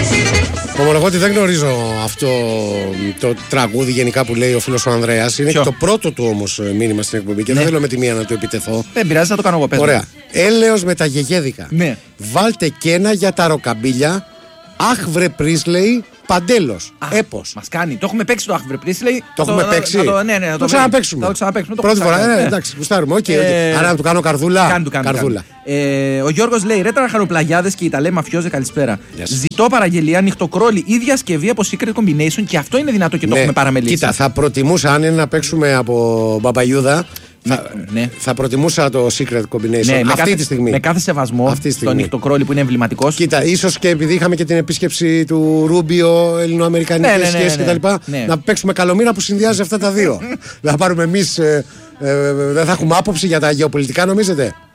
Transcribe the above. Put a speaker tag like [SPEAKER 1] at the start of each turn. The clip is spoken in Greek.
[SPEAKER 1] Ομολογώ ότι δεν γνωρίζω αυτό το τραγούδι γενικά που λέει ο φίλος ο Ανδρέας. Είναι και το πρώτο του όμως μήνυμα στην εκπομπή και δεν θέλω με τη μία να του επιτεθώ.
[SPEAKER 2] Δεν πειράζει, να το κάνω εγώ. Πες.
[SPEAKER 1] Ωραία. Έλεος με τα γεγέδικα.
[SPEAKER 2] Ναι.
[SPEAKER 1] Βάλτε και ένα για τα ροκαμπίλια. Αχ βρε Πρίσλεϊ, Παντέλος. Έπος.
[SPEAKER 2] Μας κάνει. Το έχουμε παίξει το Αχ βρε Πρίσλεϊ.
[SPEAKER 1] Το έχουμε παίξει.
[SPEAKER 2] Ναι,
[SPEAKER 1] το ξαναπαίξουμε. Πρώτη φορά. Εντάξει, γουστάρουμε. Άρα να του κάνω καρδούλα.
[SPEAKER 2] Καρδούλα. Ο Γιώργος λέει: Ρέτρα χαροπλαγιάδες και Ιταλέ μαφιόζε, καλησπέρα. Ζητώ παραγγελία, νυχτοκρόλι, ίδια σκευή από Secret Combination και αυτό είναι δυνατό και το έχουμε παραμελήσει.
[SPEAKER 1] Κοίτα, θα προτιμούσα αν είναι να παίξουμε από Μπαμπαγιούδα. Θα προτιμούσα το Secret Combination αυτή τη στιγμή.
[SPEAKER 2] Με κάθε σεβασμό στον νυχτοκρόλι που είναι εμβληματικός.
[SPEAKER 1] Κοίτα, ίσως και επειδή είχαμε και την επίσκεψη του Ρούμπιο, ελληνοαμερικανικές σχέσεις κτλ. Να παίξουμε καλομήρα που συνδυάζει αυτά τα δύο. Να πάρουμε εμείς. Δεν θα έχουμε άποψη για τα γεωπολιτικά, νομίζετε?